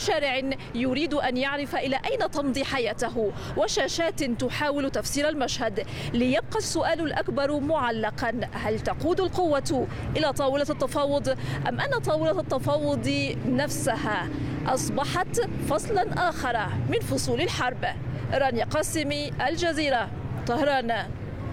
شارع يريد أن يعرف إلى أين تمضي حياته، وشاشات تحاول تفسير المشهد. ليبقى السؤال الأكبر معلقا: هل تقود القوة إلى طاولة التفاوض، أم أن طاولة التفاوض نفسها أصبحت فصلا آخر من فصول الحرب؟ رانيا قاسمي، الجزيرة، طهران.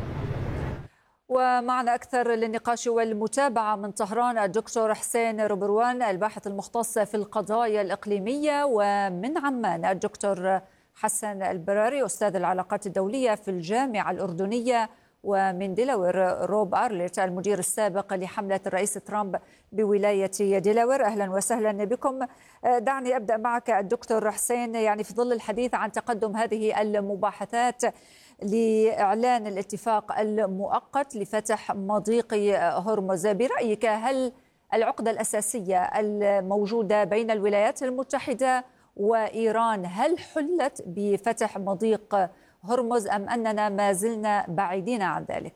ومعنا أكثر للنقاش والمتابعة من طهران الدكتور حسين روبروان، الباحث المختص في القضايا الإقليمية، ومن عمان الدكتور حسن البراري، أستاذ العلاقات الدولية في الجامعة الأردنية، ومن ديلاوير روب أرليت، المدير السابق لحملة الرئيس ترامب بولاية ديلاوير. أهلا وسهلا بكم. دعني أبدأ معك الدكتور حسين، يعني في ظل الحديث عن تقدم هذه المباحثات لإعلان الاتفاق المؤقت لفتح مضيق هرمز، برأيك هل العقدة الأساسية الموجودة بين الولايات المتحدة وإيران هل حلت بفتح مضيق هرمز أم أننا ما زلنا بعيدين عن ذلك؟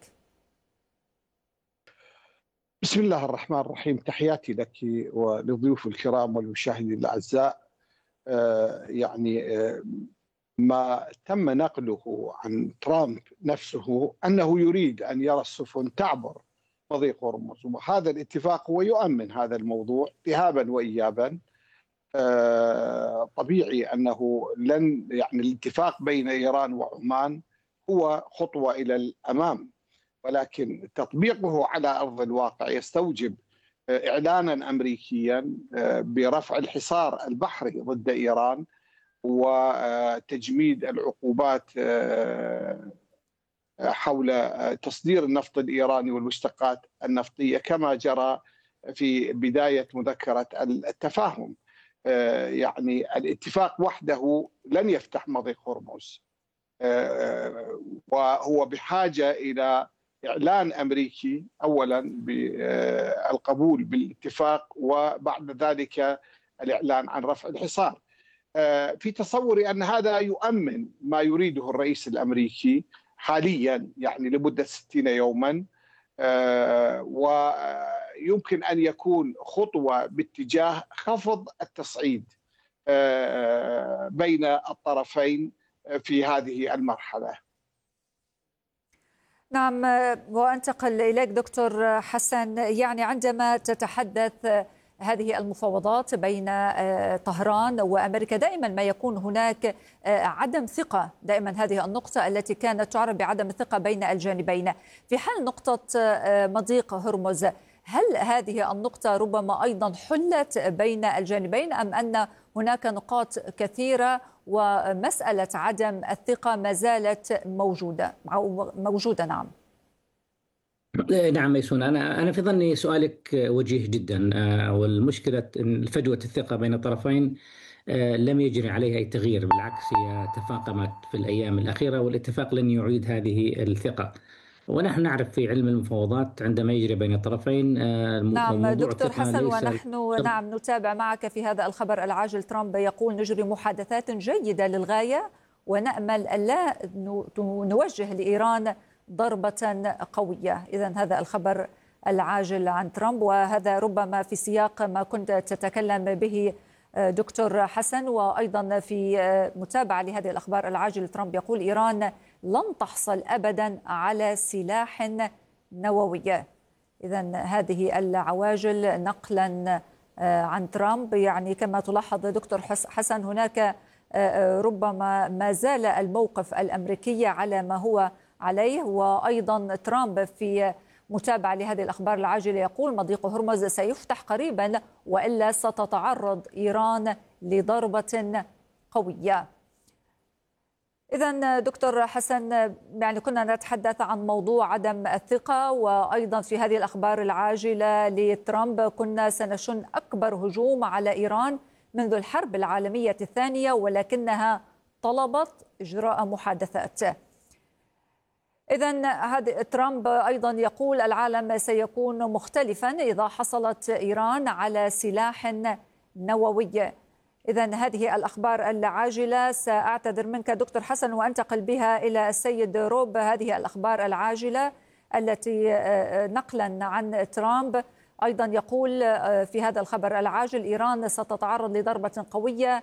بسم الله الرحمن الرحيم، تحياتي لك وللضيوف الكرام والمشاهدين الأعزاء. ما تم نقله عن ترامب نفسه أنه يريد أن يرى السفن تعبر مضيق هرمز، وهذا الاتفاق هو يؤمن هذا الموضوع ذهابا وإيابا. طبيعي أنه الاتفاق بين إيران وعمان هو خطوة إلى الأمام، ولكن تطبيقه على أرض الواقع يستوجب إعلانا أمريكيا برفع الحصار البحري ضد إيران وتجميد العقوبات حول تصدير النفط الإيراني والمشتقات النفطية كما جرى في بداية مذكرة التفاهم. الاتفاق وحده لن يفتح مضيق هرمز، وهو بحاجة إلى إعلان أمريكي أولا بالقبول بالاتفاق، وبعد ذلك الإعلان عن رفع الحصار. في تصوري أن هذا يؤمن ما يريده الرئيس الأمريكي حاليا، لمدة 60 يوما، ويمكن أن يكون خطوة باتجاه خفض التصعيد بين الطرفين في هذه المرحلة. نعم، وأنتقل إليك دكتور حسن. عندما تتحدث هذه المفاوضات بين طهران وأمريكا دائما ما يكون هناك عدم ثقة، دائما هذه النقطة التي كانت تعرف بعدم الثقة بين الجانبين. في حال نقطة مضيق هرمز، هل هذه النقطة ربما أيضا حلت بين الجانبين أم أن هناك نقاط كثيرة ومسألة عدم الثقة ما زالت موجودة؟ نعم. نعم ميسون، أنا في ظني سؤالك وجيه جدا، والمشكلة إن فجوة الثقة بين الطرفين لم يجري عليها أي تغيير، بالعكس هي تفاقمت في الأيام الأخيرة، والاتفاق لن يعيد هذه الثقة. ونحن نعرف في علم المفاوضات عندما يجري بين الطرفين نعم دكتور حسن، ونحن نتابع معك في هذا الخبر العاجل. ترامب يقول نجري محادثات جيدة للغاية ونأمل ألا نوجه لإيران ضربة قوية. إذن هذا الخبر العاجل عن ترامب، وهذا ربما في سياق ما كنت تتكلم به دكتور حسن، وأيضا في متابعة لهذه الأخبار العاجل. ترامب يقول إيران لن تحصل أبدا على سلاح نووي. إذن هذه العواجل نقلا عن ترامب. كما تلاحظ دكتور حسن، هناك ربما ما زال الموقف الأمريكي على ما هو عليه، وأيضا ترامب في متابعة لهذه الأخبار العاجلة يقول مضيق هرمز سيفتح قريبا وإلا ستتعرض إيران لضربة قوية. إذن دكتور حسن، كنا نتحدث عن موضوع عدم الثقة، وأيضا في هذه الأخبار العاجلة لترامب كنا سنشن أكبر هجوم على إيران منذ الحرب العالمية الثانية، ولكنها طلبت إجراء محادثات. إذن هذا ترامب أيضا يقول العالم سيكون مختلفا إذا حصلت إيران على سلاح نووي. إذن هذه الأخبار العاجلة. سأعتذر منك دكتور حسن وأنتقل بها إلى السيد روب. هذه الأخبار العاجلة التي نقلا عن ترامب أيضا يقول في هذا الخبر العاجل إيران ستتعرض لضربة قوية